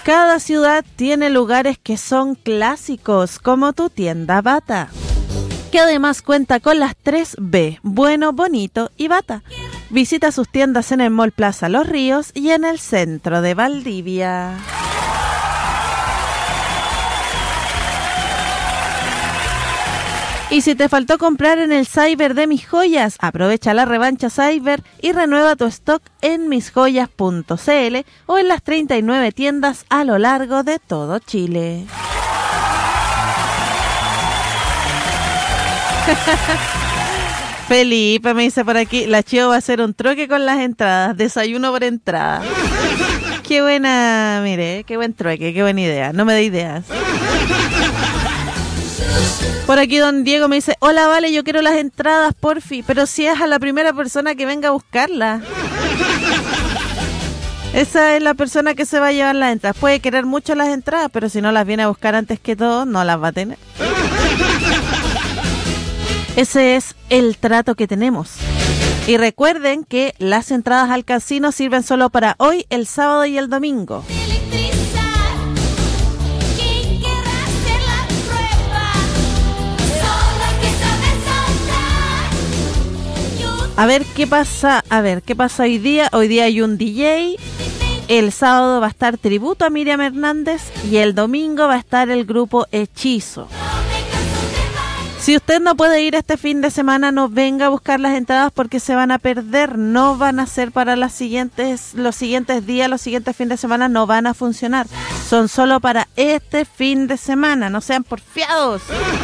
Cada ciudad tiene lugares que son clásicos, como tu tienda Bata, que además cuenta con las 3B, bueno, bonito y bata. Visita sus tiendas en el Mall Plaza Los Ríos y en el centro de Valdivia. Y si te faltó comprar en el Cyber de Mis Joyas, aprovecha la revancha Cyber y renueva tu stock en misjoyas.cl o en las 39 tiendas a lo largo de todo Chile. Felipe me dice por aquí, la Chio va a hacer un troque con las entradas, desayuno por entrada. Qué buena, mire, qué buen trueque, qué buena idea, no me dé ideas. Por aquí don Diego me dice, hola Vale, yo quiero las entradas, porfi, pero si es a la primera persona que venga a buscarlas. Esa es la persona que se va a llevar las entradas. Puede querer mucho las entradas, pero si no las viene a buscar antes que todo, no las va a tener. Ese es el trato que tenemos. Y recuerden que las entradas al casino sirven solo para hoy, el sábado y el domingo. A ver qué pasa hoy día. Hoy día hay un DJ. El sábado va a estar tributo a Miriam Hernández y el domingo va a estar el grupo Hechizo. Si usted no puede ir este fin de semana, no venga a buscar las entradas porque se van a perder. No van a ser para los siguientes días, los siguientes fines de semana no van a funcionar. Son solo para este fin de semana. No sean porfiados.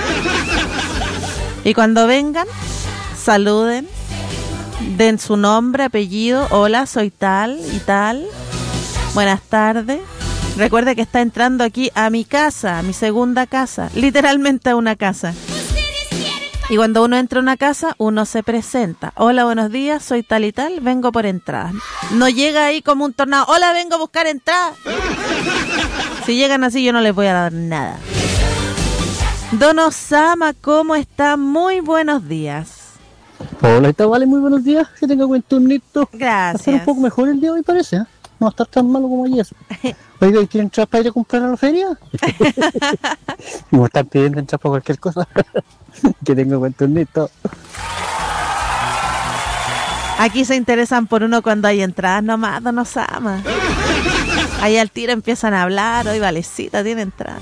Y cuando vengan, saluden. Den su nombre, apellido, hola, soy tal y tal, buenas tardes. Recuerde que está entrando aquí a mi casa, a mi segunda casa, literalmente a una casa. Y cuando uno entra a una casa, uno se presenta. Hola, buenos días, soy tal y tal, vengo por entrada. No llega ahí como un tornado, hola, vengo a buscar entrada. Si llegan así, yo no les voy a dar nada. Don Osama, ¿cómo está? Muy buenos días. Hola, está Vale, muy buenos días. Que tenga buen turnito. Gracias. Va a estar un poco mejor el día hoy, parece, ¿eh? No va a estar tan malo como ayer. Oiga, ¿quieren entrar para ir a comprar a la feria? Y me están pidiendo entrar para cualquier cosa. Que tenga buen turnito. Aquí se interesan por uno cuando hay entradas nomás, don Osama. Ahí al tiro empiezan a hablar, hoy Valecita tiene entrada.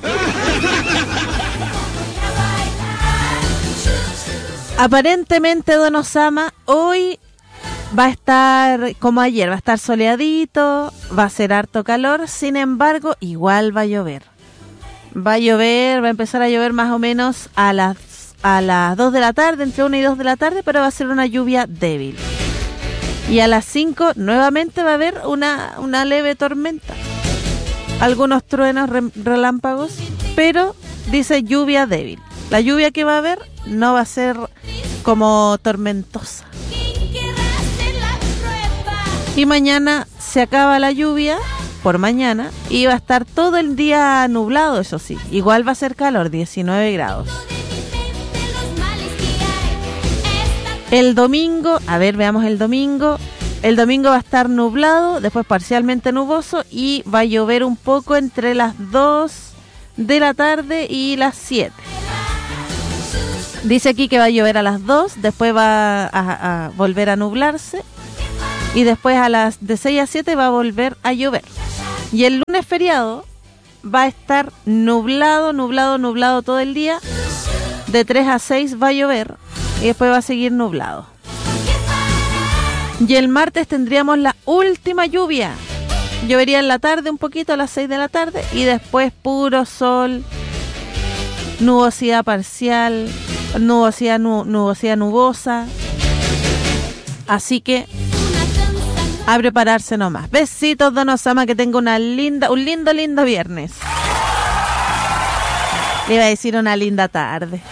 Aparentemente, don Osama, hoy va a estar como ayer, va a estar soleadito, va a ser harto calor, sin embargo, igual va a llover. Va a empezar a llover más o menos a las 2 de la tarde, entre 1 y 2 de la tarde, pero va a ser una lluvia débil. Y a las 5 nuevamente va a haber una leve tormenta. Algunos truenos, relámpagos, pero dice lluvia débil. La lluvia que va a haber no va a ser como tormentosa. Y mañana se acaba la lluvia por mañana y va a estar todo el día nublado, eso sí. Igual va a ser calor, 19 grados. El domingo, veamos el domingo. El domingo va a estar nublado, después parcialmente nuboso y va a llover un poco entre las 2 de la tarde y las 7. Dice aquí que va a llover a las 2, después va a volver a nublarse y después de 6 a 7 va a volver a llover. Y el lunes feriado va a estar nublado todo el día. De 3 a 6 va a llover y después va a seguir nublado. Y el martes tendríamos la última lluvia. Llovería en la tarde un poquito a las 6 de la tarde y después puro sol, nubosidad parcial, nubosidad nubosa. Así que a prepararse nomás. Besitos, don Osama, que tenga un lindo viernes. Le iba a decir una linda tarde.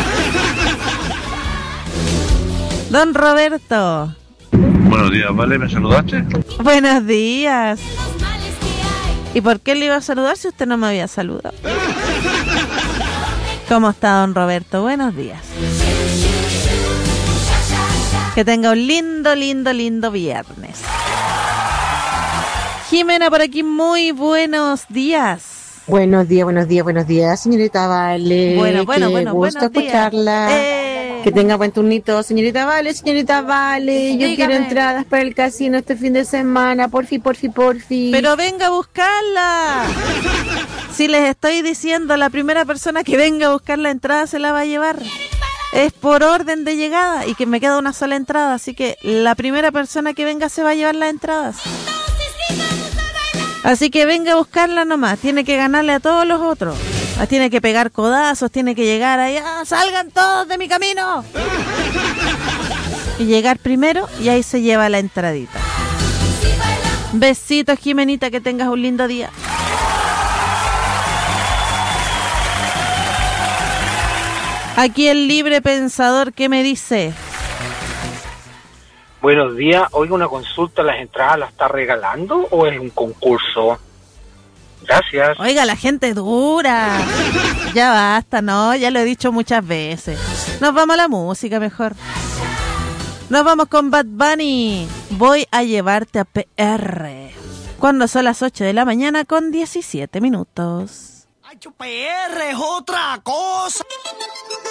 Don Roberto. Buenos días, ¿vale? ¿Me saludaste? Buenos días. ¿Y por qué le iba a saludar si usted no me había saludado? ¿Cómo está, don Roberto? Buenos días. Que tenga un lindo viernes. Jimena por aquí, muy buenos días. Buenos días, señorita Vale. Bueno, Qué buenos gusto escucharla. Que tenga buen turnito, señorita Vale. Yo Dígame. quiero entradas para el casino este fin de semana, porfi. Pero venga a buscarla. Si les estoy diciendo, la primera persona que venga a buscar la entrada se la va a llevar. Es por orden de llegada y que me queda una sola entrada, así que la primera persona que venga se va a llevar las entradas. Así que venga a buscarla nomás, tiene que ganarle a todos los otros. Tiene que pegar codazos, tiene que llegar allá, salgan todos de mi camino. Y llegar primero y ahí se lleva la entradita. Besitos, Jimenita, que tengas un lindo día. Aquí el libre pensador, ¿qué me dice? Buenos días. Oiga, una consulta, ¿las entradas las está regalando o es un concurso? Gracias. Oiga, la gente dura. Ya basta, ¿no? Ya lo he dicho muchas veces. Nos vamos a la música mejor. Nos vamos con Bad Bunny. Voy a llevarte a PR. Cuando son las 8 de la mañana con 17 minutos. PR es otra cosa.